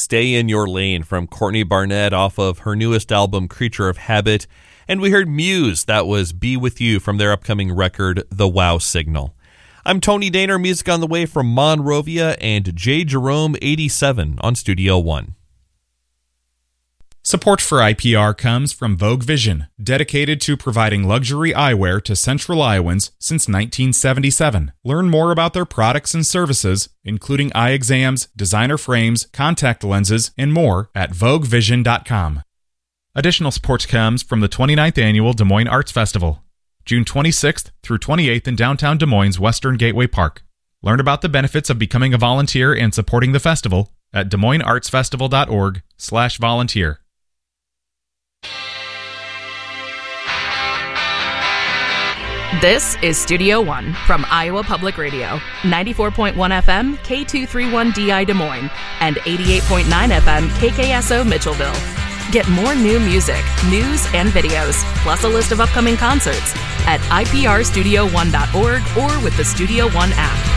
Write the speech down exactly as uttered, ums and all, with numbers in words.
Stay in Your Lane from Courtney Barnett off of her newest album, Creature of Habit. And we heard Muse, that was Be With You from their upcoming record, The Wow Signal. I'm Tony Daner, music on the way from Monrovia, and J. Jerome eighty-seven on Studio One. Support for I P R comes from Vogue Vision, dedicated to providing luxury eyewear to Central Iowans since nineteen seventy-seven. Learn more about their products and services, including eye exams, designer frames, contact lenses, and more at vogue vision dot com. Additional support comes from the twenty-ninth Annual Des Moines Arts Festival, June twenty-sixth through twenty-eighth in downtown Des Moines' Western Gateway Park. Learn about the benefits of becoming a volunteer and supporting the festival at des moines arts festival dot org slash volunteer. This is Studio One from Iowa Public Radio, ninety-four point one F M, K two thirty-one D I Des Moines, and eighty-eight point nine F M, K K S O Mitchellville. Get more new music, news, and videos, plus a list of upcoming concerts at I P R studio one dot org or with the Studio One app.